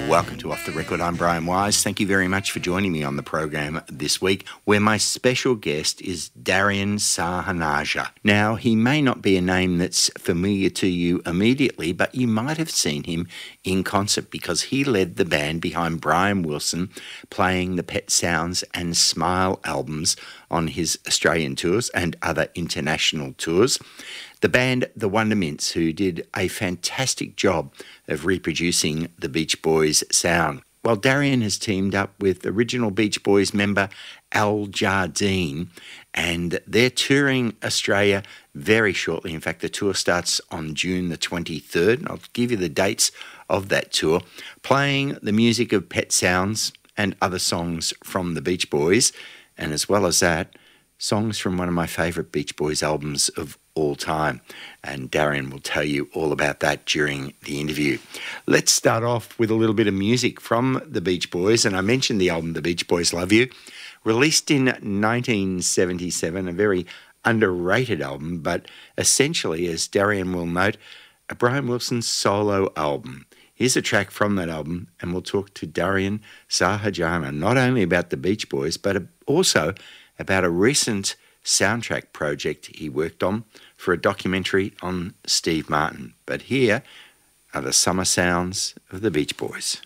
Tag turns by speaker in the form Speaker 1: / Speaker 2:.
Speaker 1: Welcome to Off the Record. I'm Brian Wise. Thank you very much for joining me on the program this week, where my special guest is Darian Sahanaja. Now, he may not be a name that's familiar to you immediately, but you might have seen him in concert because he led the band behind Brian Wilson playing the Pet Sounds and Smile albums on his Australian tours and other international tours. The band The Wondermints, who did a fantastic job of reproducing the Beach Boys sound. Well, Darian has teamed up with original Beach Boys member Al Jardine, and they're touring Australia very shortly. In fact, the tour starts on June the 23rd, and I'll give you the dates of that tour, playing the music of Pet Sounds and other songs from the Beach Boys, and as well as that, songs from one of my favourite Beach Boys albums of all time. And Darian will tell you all about that during the interview. Let's start off with a little bit of music from the Beach Boys. And I mentioned the album The Beach Boys Love You, released in 1977, a very underrated album, but essentially, as Darian will note, a Brian Wilson solo album. Here's a track from that album, and we'll talk to Darian Sahanaja not only about the Beach Boys, but also about a recent soundtrack project he worked on for a documentary on Steve Martin. But here are the summer sounds of the Beach Boys.